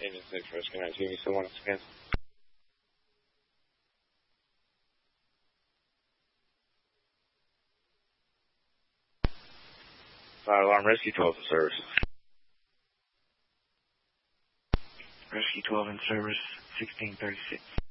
Agent 6, Rescue 19, you still want us again? Fire alarm, Rescue 12 in service. Rescue 12 in service, 1636.